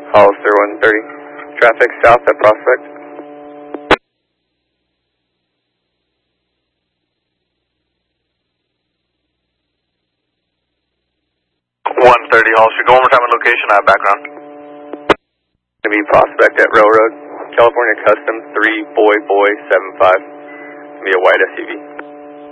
Hollister 130. Traffic south at Prospect. 130 Hollister. Go one more time on location. I have background. Gonna be Prospect at Railroad. California Custom 3 Boy 75. Gonna be a white SUV.